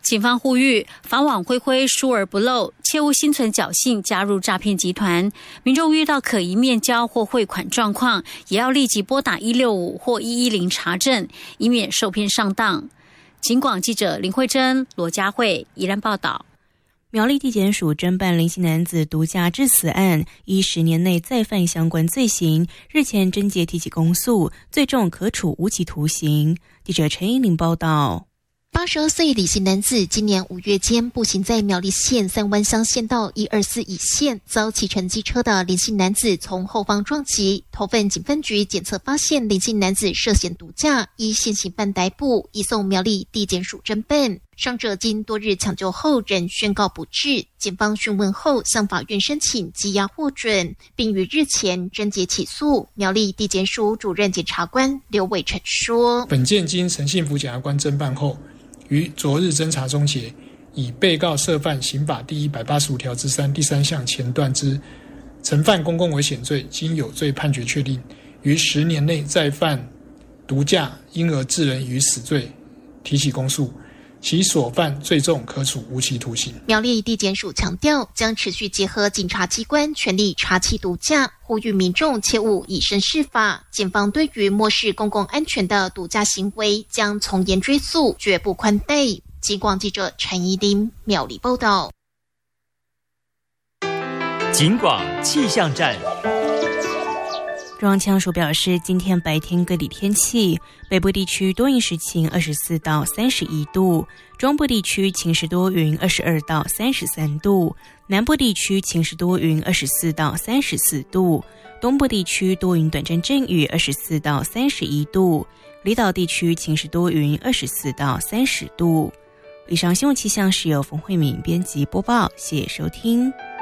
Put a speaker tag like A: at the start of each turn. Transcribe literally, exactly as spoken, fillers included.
A: 警方呼吁法网恢恢，疏而不漏，切勿心存侥幸加入诈骗集团。民众遇到可疑面交或汇款状况，也要立即拨打一六五或一一零查证，以免受骗上当。警广记者林慧珍、罗佳慧宜兰报道。
B: 苗栗地检署侦办林姓男子毒驾致死案，依十年内再犯相关罪行，日前侦结提起公诉，最重可处无期徒刑。记者陈依玲报道。
C: 八十二岁李姓男子今年五月间步行在苗栗县三湾乡县道一二四乙线，遭骑乘机车的林姓男子从后方撞击。头份警分局检测发现林姓男子涉嫌毒驾，依现行犯逮捕，移送苗栗地检署侦办。伤者经多日抢救后仍宣告不治，检方讯问后向法院申请羁押获准，并于日前侦结起诉。苗栗地检署主任检察官刘伟成说：
D: 本件经陈幸福检察官侦办后，于昨日侦查终结，以被告涉犯刑法第一百八十五条之三第三项前段之曾犯公共危险罪，经有罪判决确定，于十年内再犯毒驾因而致人于死罪，提起公诉。其所犯最重可处无期徒刑。
C: 苗栗地检署强调，将持续结合警察机关全力查缉毒驾，呼吁民众切勿以身试法。检方对于漠视公共安全的毒驾行为，将从严追诉，绝不宽待。警广记者陈怡琳苗栗报道。
E: 警广气象站。
B: 中央气象署表示，今天白天各地天气，北部地区多云时晴，二十四到三十一度；中部地区晴时多云，二十二到三十三度；南部地区晴时多云，二十四到三十四度；东部地区多云短暂阵雨，二十四到三十一度；离岛地区晴时多云，二十四到三十度。以上新闻气象是由冯慧敏编辑播报，谢谢收听。